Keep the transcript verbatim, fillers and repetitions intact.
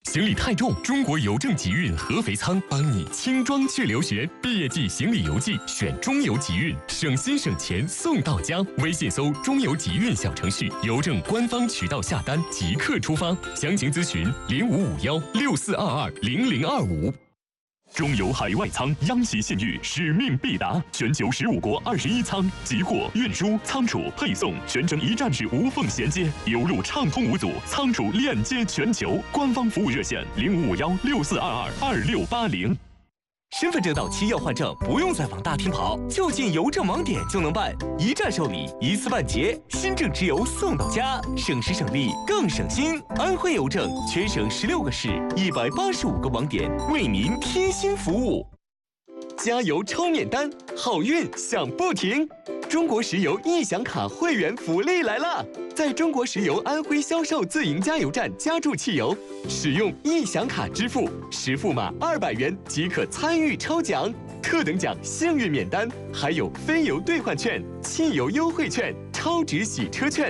行李太重，中国邮政集运合肥仓帮你轻装去留学。毕业季行李邮寄选中邮集运，省心省钱送到家。微信搜中邮集运小程序，邮政官方渠道下单即刻出发。详情咨询零五五幺六四二二零零二五。中油海外仓央企信誉，使命必达，全球十五国二十一仓，集货、运输、仓储、配送全程一站式无缝衔接，邮路畅通无阻，仓储链接全球。官方服务热线零五五幺六四二二二六八零。身份证到期要换证，不用再往大厅跑，就近邮政网点就能办，一站受理，一次办结，新证直邮送到家，省时省力更省心。安徽邮政全省十六个市，一百八十五个网点，为您贴心服务。加油抽免单，好运享不停！中国石油易享卡会员福利来了！在中国石油安徽销售自营加油站加注汽油，使用易享卡支付，实付码二百元即可参与抽奖，特等奖幸运免单，还有非油兑换券、汽油优惠券、超值洗车券。